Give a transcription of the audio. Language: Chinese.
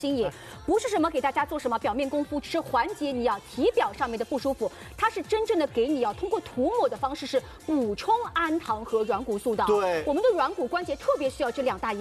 心也不是什么给大家做什么表面功夫，只是缓解你体表上面的不舒服，它是真正的给你通过涂抹的方式是补充氨糖和软骨素的。 对， 我们的软骨关节特别需要这2大